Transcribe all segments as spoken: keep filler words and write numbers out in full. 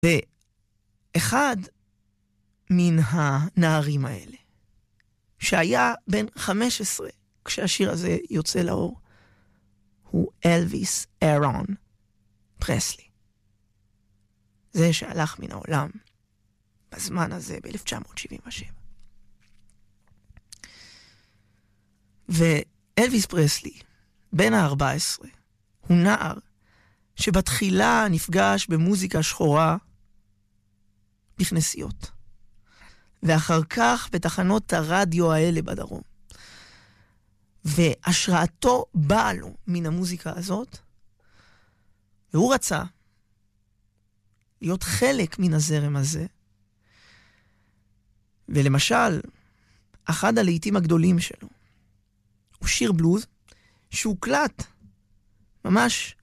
ואחד מן הנערים האלה, שהיה בן חמש עשרה כשהשיר הזה יוצא לאור, הוא אלוויס אהרון פרסלי. זה שהלך מן העולם בזמן הזה ב-אלף תשע מאות שבעים ושבע. ואלוויס פרסלי, בן ה-ארבע עשרה, הוא נער שבתחילה נפגש במוזיקה שחורה בכנסיות. ואחר כך בתחנות הרדיו האלה בדרום. והשראתו באה לו מן המוזיקה הזאת, והוא רצה להיות חלק מן הזרם הזה. ולמשל, אחד הלהיטים הגדולים שלו הוא שיר בלוז שהוקלט ממש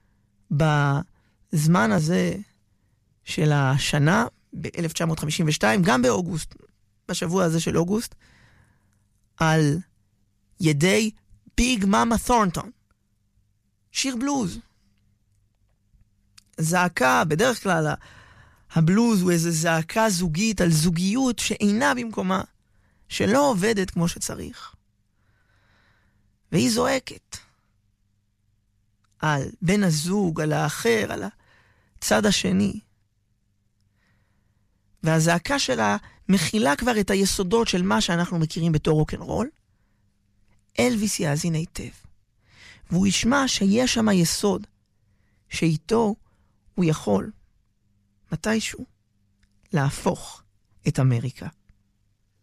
בזמן הזה של השנה ב-אלף תשע מאות חמישים ושתיים, גם באוגוסט, בשבוע הזה של אוגוסט, על ידי ביג מאמה תורנטון. שיר בלוז. זעקה, בדרך כלל הבלוז הוא איזו זעקה זוגית על זוגיות שאינה במקומה, שלא עובדת כמו שצריך. והיא זועקת על בן הזוג, על האחר, על הצד השני. והזעקה שלה מכילה כבר את היסודות של מה שאנחנו מכירים בתור רוק'נ'רול. אלוויס יאזין היטב, והוא ישמע שיש שם יסוד שאיתו הוא יכול מתישהו להפוך את אמריקה